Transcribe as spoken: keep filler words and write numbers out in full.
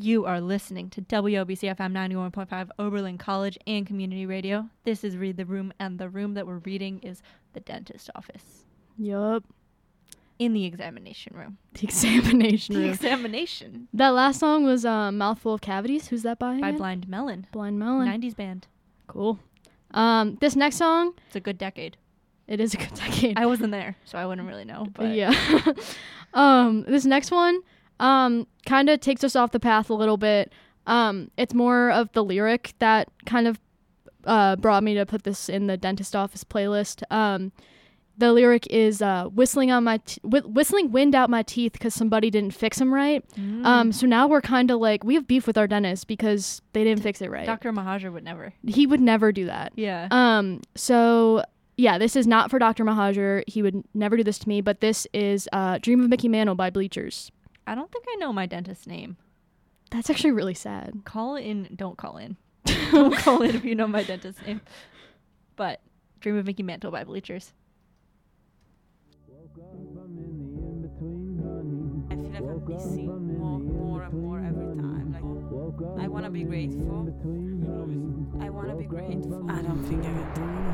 You are listening to W O B C F M ninety-one point five Oberlin College and Community Radio. This is Read the Room, and the room that we're reading is the dentist office. Yup. In the examination room. The examination room. The examination. That last song was uh, Mouthful of Cavities. Who's that by? By again? Blind Melon. Blind Melon. nineties band. Cool. Um, this next song. It's a good decade. It is a good decade. I wasn't there, so I wouldn't really know. But yeah. um, this next one um, kind of takes us off the path a little bit. Um, it's more of the lyric that kind of uh, brought me to put this in the dentist office playlist. Um, the lyric is uh, whistling on my t- wh- whistling wind out my teeth because somebody didn't fix them right. Mm. Um, so now we're kind of like, we have beef with our dentist because they didn't fix it right. Doctor Mahajer would never. He would never do that. Yeah. Um. So yeah, this is not for Doctor Mahajer. He would never do this to me. But this is uh, "Dream of Mickey Mantle" by Bleachers. I don't think I know my dentist's name. That's actually really sad. Call in. Don't call in. Don't call in if you know my dentist's name. But "Dream of Mickey Mantle" by Bleachers. I feel like I'm missing more, more and more every time. Like, I want to be grateful. I want to be grateful. I don't think I can do it.